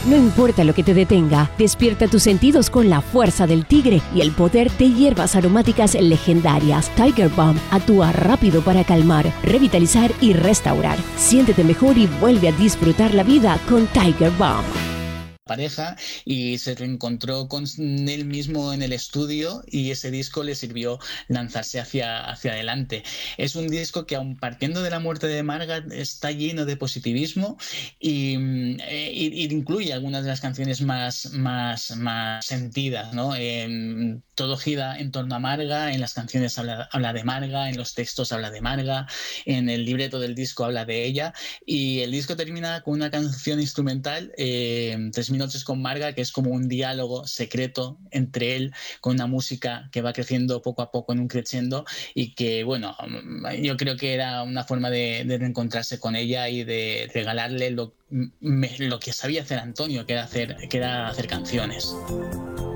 No importa lo que te detenga, despierta tus sentidos con la fuerza del tigre y el poder de hierbas aromáticas legendarias. Tiger Balm actúa rápido para calmar, revitalizar y restaurar. Siéntete mejor y vuelve a disfrutar la vida con Tiger Balm. Pareja y se reencontró con él mismo en el estudio y ese disco le sirvió lanzarse hacia adelante. Es un disco que, aun partiendo de la muerte de Margaret, está lleno de positivismo y incluye algunas de las canciones más sentidas, ¿no? Todo gira en torno a Marga, en las canciones habla de Marga, en los textos habla de Marga, en el libreto del disco habla de ella, y el disco termina con una canción instrumental, 3000 noches con Marga, que es como un diálogo secreto entre él, con una música que va creciendo poco a poco en un crescendo, y que, bueno, yo creo que era una forma de reencontrarse con ella y de regalarle lo que sabía hacer Antonio, que era hacer canciones.